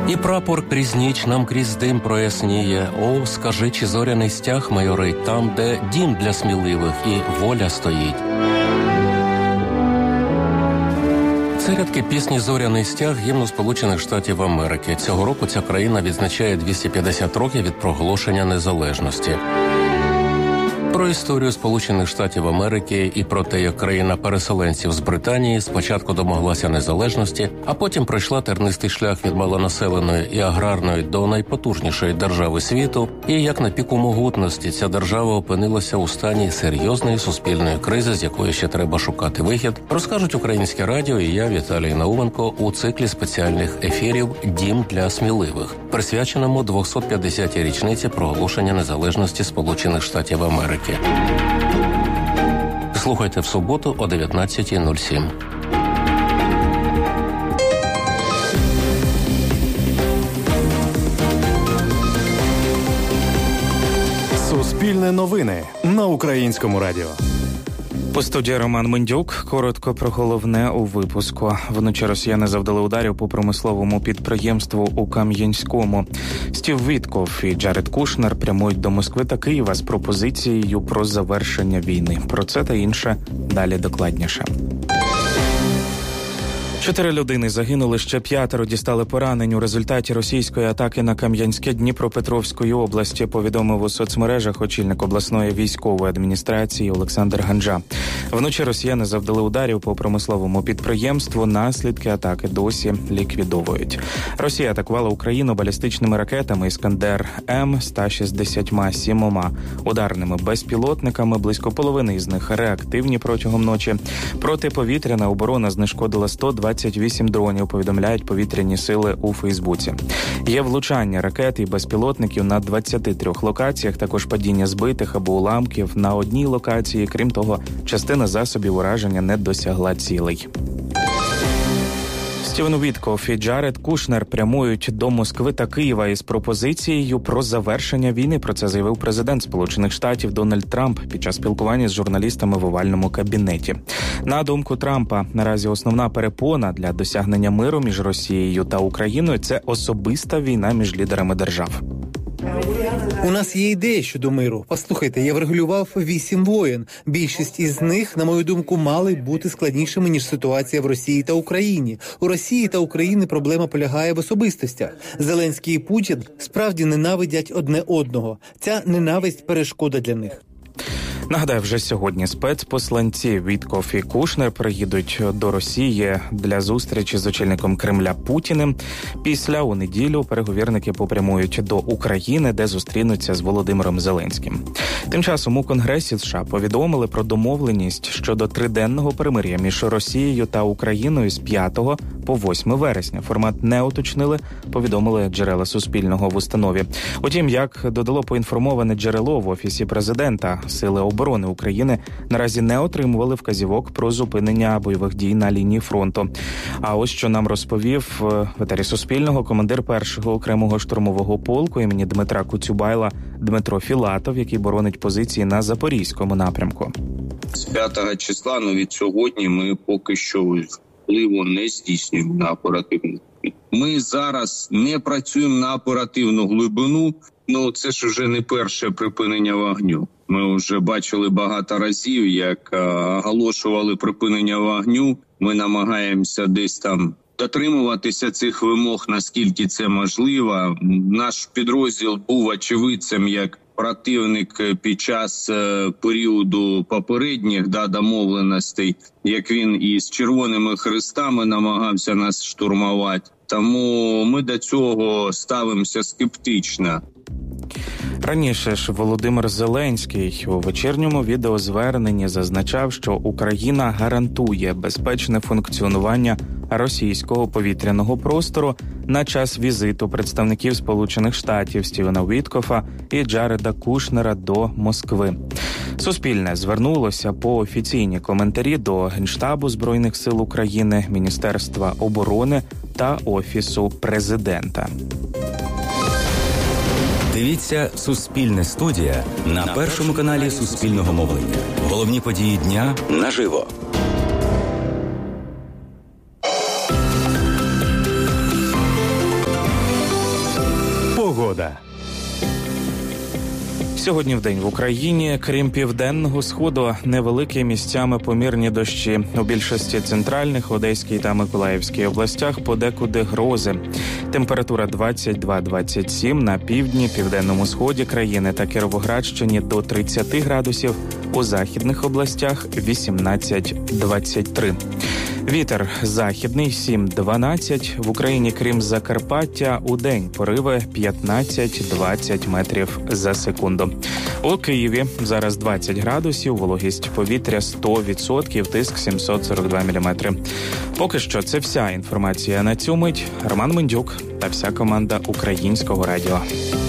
І прапор крізь ніч нам крізь дим проясніє. О, скажи, чи зоряний стяг майорить там, де дім для сміливих і воля стоїть. Це рядки пісні «Зоряний стяг» гімну Сполучених Штатів Америки. Цього року ця країна відзначає 250 років від проголошення незалежності. Про історію Сполучених Штатів Америки і про те, як країна переселенців з Британії спочатку домоглася незалежності, а потім пройшла тернистий шлях від малонаселеної і аграрної до найпотужнішої держави світу, і як на піку могутності ця держава опинилася у стані серйозної суспільної кризи, з якої ще треба шукати вихід, розкажуть Українське радіо і я, Віталій Науменко, у циклі спеціальних ефірів «Дім для сміливих», присвяченому 250-й річниці проголошення незалежності Сполучених Штатів Америки. Слухайте в суботу о 19:07. Суспільне новини на Українському радіо. У студії Роман Мендюк. Коротко про головне у випуску. Вночі росіяни завдали ударів по промисловому підприємству у Кам'янському. Стів Вітков і Джаред Кушнер прямують до Москви та Києва з пропозицією про завершення війни. Про це та інше далі докладніше. 4 людини загинули, ще 5 дістали поранень у результаті російської атаки на Кам'янське Дніпропетровської області, повідомив у соцмережах очільник обласної військової адміністрації Олександр Ганджа. Вночі росіяни завдали ударів по промисловому підприємству, наслідки атаки досі ліквідовують. Росія атакувала Україну балістичними ракетами «Іскандер-М» 167 ударними безпілотниками, близько половини із них реактивні протягом ночі. Протиповітряна оборона знешкодила 128 дронів, повідомляють повітряні сили у Фейсбуці. Є влучання ракет і безпілотників на 23 локаціях, також падіння збитих або уламків на одній локації. Крім того, частина засобів ураження не досягла цілей. Стів Вітков і Джаред Кушнер прямують до Москви та Києва із пропозицією про завершення війни. Про це заявив президент Сполучених Штатів Дональд Трамп під час спілкування з журналістами в овальному кабінеті. На думку Трампа, наразі основна перепона для досягнення миру між Росією та Україною – це особиста війна між лідерами держав. У нас є ідея щодо миру. Послухайте, я врегулював 8 воєн. Більшість із них, на мою думку, мали бути складнішими, ніж ситуація в Росії та Україні. У Росії та Україні проблема полягає в особистостях. Зеленський і Путін справді ненавидять одне одного. Ця ненависть – перешкода для них. Нагадаю, вже сьогодні спецпосланці Вітков і Кушнер приїдуть до Росії для зустрічі з очільником Кремля Путіним. Після у неділю переговірники попрямують до України, де зустрінуться з Володимиром Зеленським. Тим часом у Конгресі США повідомили про домовленість щодо 3-денного перемир'я між Росією та Україною з 5 по 8 вересня. Формат не уточнили, повідомили джерела Суспільного в установі. Утім, як додало поінформоване джерело в Офісі президента, сили оборони України наразі не отримували вказівок про зупинення бойових дій на лінії фронту. А ось що нам розповів в етері Суспільного командир 1-го окремого штурмового полку імені Дмитра Коцюбайла Дмитро Філатов, який боронить позиції на Запорізькому напрямку. З 5 числа, від сьогодні, ми поки що впливу не здійснюємо на оперативну. Ми зараз не працюємо на оперативну глибину. Це ж вже не перше припинення вогню. Ми вже бачили багато разів, як оголошували припинення вогню. Ми намагаємося десь там дотримуватися цих вимог, наскільки це можливо. Наш підрозділ був очевидцем, як противник під час періоду попередніх домовленостей, як він із Червоними Хрестами намагався нас штурмувати. Тому ми до цього ставимося скептично. Раніше ж Володимир Зеленський у вечірньому відеозверненні зазначав, що Україна гарантує безпечне функціонування російського повітряного простору на час візиту представників Сполучених Штатів Стівена Віткофа і Джареда Кушнера до Москви. Суспільне звернулося по офіційні коментарі до Генштабу Збройних сил України, Міністерства оборони та Офісу президента. Дивіться «Суспільне студія» на першому каналі Суспільного мовлення. Головні події дня наживо. Погода. Сьогодні вдень в Україні, крім південного сходу, невеликі місцями помірні дощі. У більшості центральних, Одеській та Миколаївській областях подекуди грози. Температура 22-27, на півдні, південному сході країни та Кіровоградщині до 30 градусів, у західних областях 18-23. Вітер західний 7-12, в Україні, крім Закарпаття, удень пориви 15-20 метрів за секунду. У Києві зараз 20 градусів, вологість повітря 100%, тиск 742 мм. Поки що це вся інформація на цю мить. Роман Мендюк та вся команда Українського радіо.